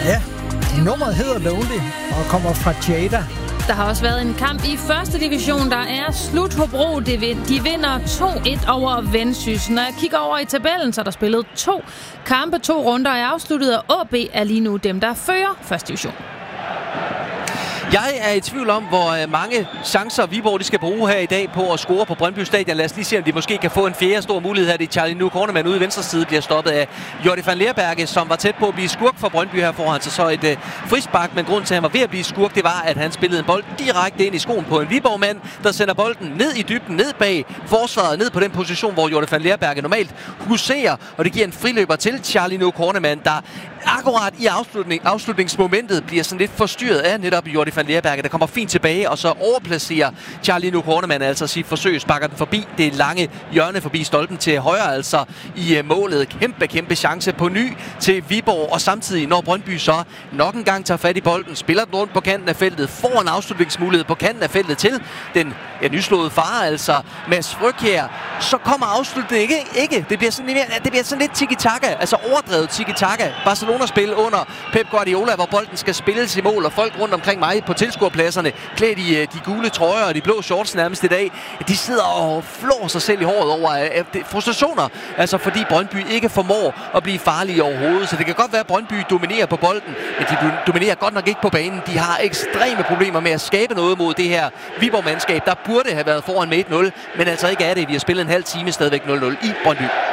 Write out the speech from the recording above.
Ja, nummeret hedder Lonely og kommer fra Jada. Der har også været en kamp i første division, der er slut. Hobro, de vinder 2-1 over Vendsyssel. Når jeg kigger over i tabellen, så er der spillet 2 kampe, 2 runder er afsluttet, og AB er lige nu dem, der fører første division. Jeg er i tvivl om, hvor mange chancer Viborg de skal bruge her i dag på at score på Brøndby Stadion. Lad os lige se, om de måske kan få en fjerde stor mulighed her. Det er Charlie Nu Kornemann ude i venstre side, bliver stoppet af Jordi van Leerberge, som var tæt på at blive skurk for Brøndby. Her foran sig så et frispark, men grunden til, at han var ved at blive skurk, det var, at han spillede en bold direkte ind i skoen på en Viborg-mand, der sender bolden ned i dybden, ned bag forsvaret, ned på den position, hvor Jordi van Leerberge normalt huserer, og det giver en friløber til Charlie Nu Kornemann, der akkurat i afslutningsmomentet bliver sådan lidt forstyrret af netop Jordi van Leerberge, der kommer fint tilbage, og så overplacerer Charlie Nu Kornemann altså sit forsøg, sparker den forbi det lange hjørne forbi stolpen til højre, altså i målet. Kæmpe chance på ny til Viborg, og samtidig når Brøndby så nok en gang tager fat i bolden, spiller den rundt på kanten af feltet, får en afslutningsmulighed på kanten af feltet til den nyslåede far, altså Mads Frøkjær, så kommer afslutningen ikke. Det bliver sådan lidt tiki-taka, altså overdrevet tiki-taka. Barcelona-spil under Pep Guardiola, hvor bolden skal spilles i mål, og folk rundt omkring mig på tilskuerpladserne, klædt i de gule trøjer og de blå shorts nærmest i dag, de sidder og flår sig selv i håret over frustrationer, altså fordi Brøndby ikke formår at blive farlige overhovedet. Så det kan godt være, at Brøndby dominerer på bolden, men de dominerer godt nok ikke på banen. De har ekstreme problemer med at skabe noget mod det her Viborg-mandskab, der burde have været foran med 1-0, men altså ikke er det. Vi har spillet en halv time stadigvæk 0-0 i Brøndby.